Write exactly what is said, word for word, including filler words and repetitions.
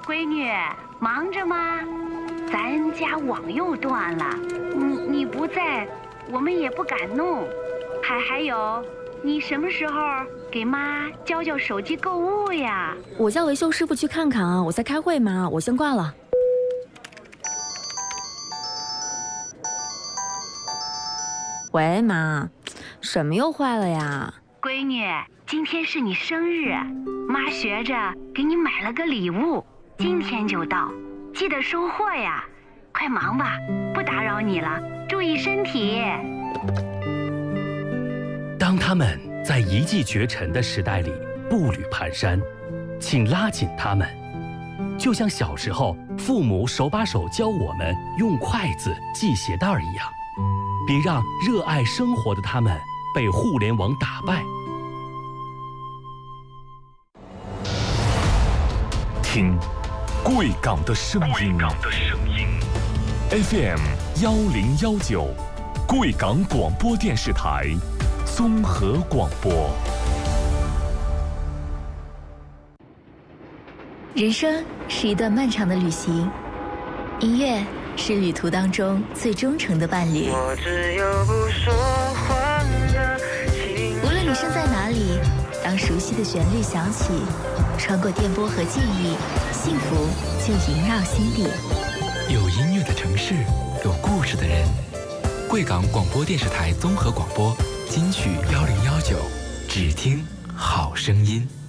闺女，忙着吗？咱家网又断了，你你不在，我们也不敢弄。还还有，你什么时候给妈教教手机购物呀？ 我叫维修师傅去看看啊，我在开会嘛，我先挂了。喂，妈，什么又坏了呀？ 闺女，今天是你生日，妈学着给你买了个礼物，今天就到，记得收货呀。快忙吧，不打扰你了，注意身体。 当他们在一骑绝尘的时代里步履蹒跚，请拉紧他们，就像小时候父母手把手教我们用筷子系鞋带一样。别让热爱生活的他们被互联网打败。 听贵港的声音 ，F M 幺零幺九，贵港广播电视台综合广播。 人生是一段漫长的旅行，音乐是旅途当中最忠诚的伴侣。 我只有不说话的情无论你身在哪里，当熟悉的旋律响起，穿过电波和记忆，幸福就萦绕心底。 有音乐的城市，有故事的人。贵港广播电视台综合广播金曲幺零幺九，只听好声音。